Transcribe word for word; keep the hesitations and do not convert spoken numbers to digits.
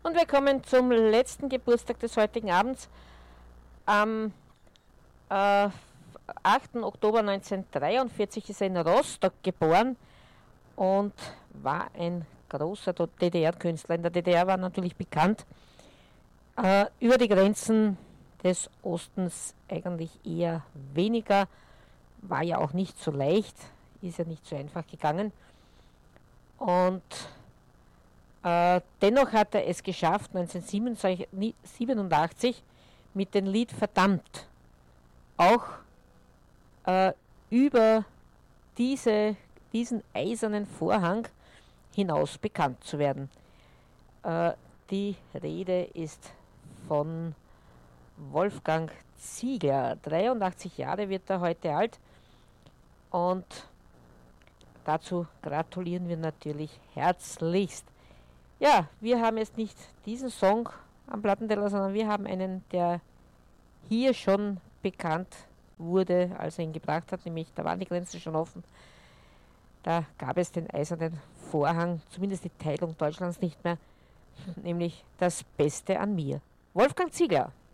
Und wir kommen zum letzten Geburtstag des heutigen Abends. Am äh, achten Oktober neunzehnhundertdreiundvierzig ist er in Rostock geboren und war ein großer D D R-Künstler. In der D D R war natürlich bekannt, äh, über die Grenzen des Ostens eigentlich eher weniger, war ja auch nicht so leicht, ist ja nicht so einfach gegangen. Und äh, dennoch hat er es geschafft, neunzehnhundertsiebenundachtzig mit dem Lied Verdammt auch äh, über diese, diesen eisernen Vorhang hinaus bekannt zu werden. Äh, die Rede ist von Wolfgang Ziegler. dreiundachtzig Jahre wird er heute alt und dazu gratulieren wir natürlich herzlichst. Ja, wir haben jetzt nicht diesen Song am Plattenteller, sondern wir haben einen, der hier schon bekannt wurde, als er ihn gebracht hat, nämlich da waren die Grenzen schon offen. Da gab es den eisernen Vorhang, zumindest die Teilung Deutschlands nicht mehr, nämlich Das Beste an mir. Wolfgang Ziegler.